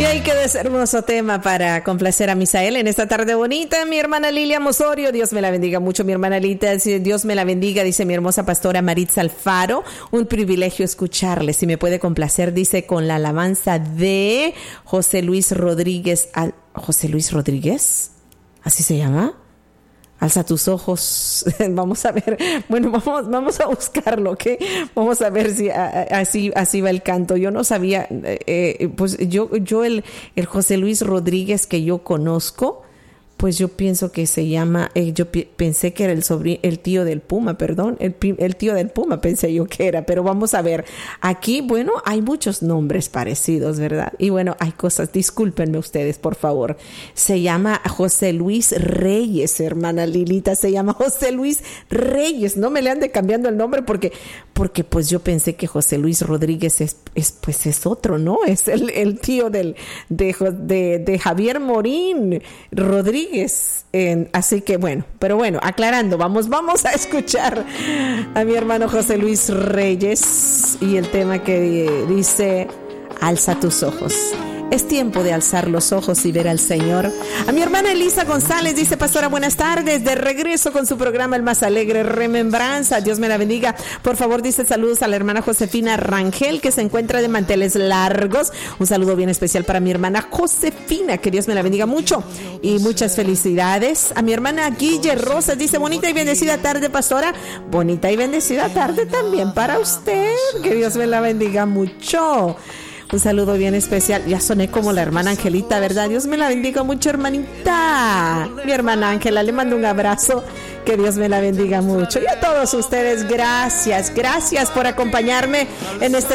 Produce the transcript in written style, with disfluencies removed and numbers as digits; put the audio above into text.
Y ahí quedó ese hermoso tema para complacer a Misael en esta tarde bonita. Mi hermana Lilia Mosorio, Dios me la bendiga mucho. Mi hermana Lita, Dios me la bendiga, dice mi hermosa pastora Maritza Alfaro. Un privilegio escucharle. Si me puede complacer, dice, con la alabanza de José Luis Rodríguez. ¿José Luis Rodríguez? ¿Así se llama? Alza tus ojos. Vamos a ver. Bueno, vamos a buscarlo, ¿ok? Vamos a ver si así va el canto. Yo no sabía, pues yo el José Luis Rodríguez que yo conozco, pues yo pienso que se llama, pensé que era el tío del Puma, perdón, el tío del Puma pensé yo que era, pero vamos a ver. Aquí, bueno, hay muchos nombres parecidos, ¿verdad? Y bueno, hay cosas, discúlpenme ustedes, por favor. Se llama José Luis Reyes, hermana Lilita, se llama José Luis Reyes. No me le ande cambiando el nombre porque pues yo pensé que José Luis Rodríguez es otro, ¿no? Es el tío de Javier Morín Rodríguez. Así que bueno, pero bueno, aclarando, vamos a escuchar a mi hermano José Luis Reyes y el tema que dice: alza tus ojos. Es tiempo de alzar los ojos y ver al Señor. A mi hermana Elisa González dice: pastora, buenas tardes, de regreso con su programa El Más Alegre, Remembranza. Dios me la bendiga. Por favor, dice saludos a la hermana Josefina Rangel, que se encuentra de manteles largos. Un saludo bien especial para mi hermana Josefina, que Dios me la bendiga mucho y muchas felicidades. A mi hermana Guille Rosas dice: bonita y bendecida tarde, pastora. Bonita y bendecida tarde también para usted, que Dios me la bendiga mucho. Un saludo bien especial. Ya soné como la hermana Angelita, ¿verdad? Dios me la bendiga mucho, hermanita. Mi hermana Ángela, le mando un abrazo. Que Dios me la bendiga mucho. Y a todos ustedes, gracias por acompañarme en este